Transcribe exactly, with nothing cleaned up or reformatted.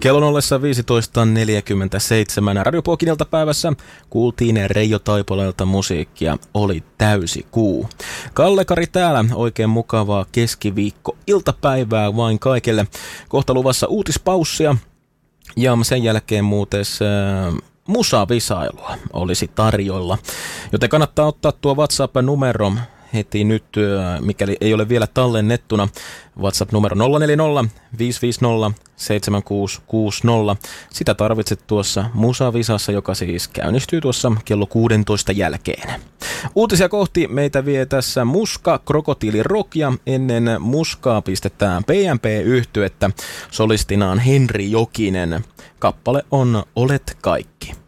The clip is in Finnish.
Kellon ollessa viisitoista neljäkymmentäseitsemän Radiopuokin iltapäivässä kuultiin Reijo Taipaleelta musiikkia Oli täysi kuu. Kalle-Kari täällä, oikein mukavaa keskiviikko-iltapäivää vain kaikille. Kohta luvassa uutispaussia ja sen jälkeen muuten äh, musavisailua olisi tarjolla. Joten kannattaa ottaa tuo WhatsApp-numero heti nyt, mikäli ei ole vielä tallennettuna. WhatsApp-numero nolla neljä nolla viisi viisi nolla seitsemän kuusi kuusi nolla. Sitä tarvitset tuossa musavisassa, joka siis käynnistyy tuossa kello kuusitoista jälkeen. Uutisia kohti meitä vie tässä Muska Krokotiili Rock, ja ennen Muskaa pistetään P M P-yhtyettä solistinaan Henri Jokinen. Kappale on Olet kaikki.